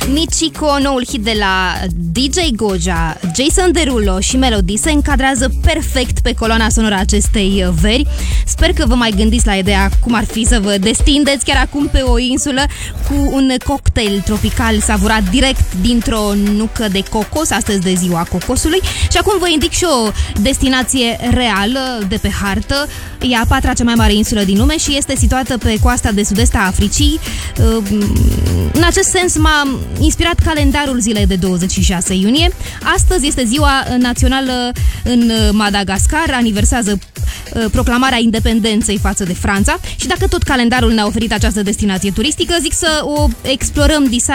Michiko, noul hit de la DJ Goja, Jason Derulo și Melody se încadrează perfect pe coloana sonoră acestei veri. Sper că vă mai gândiți la ideea cum ar fi să vă destindeți chiar acum pe o insulă cu un cocktail tropical savurat direct dintr-o nucă de cocos, astăzi de ziua cocosului. Și acum vă indic și o destinație reală de pe hartă. E a patra cea mai mare insulă din lume și este situată pe coasta de sud-est a Africii. În acest sens m-a inspirat calendarul zilei de 26 iunie. Astăzi este ziua națională în Madagascar, aniversează proclamarea independenței față de Franța și dacă tot calendarul ne-a oferit această destinație turistică, zic să o explorăm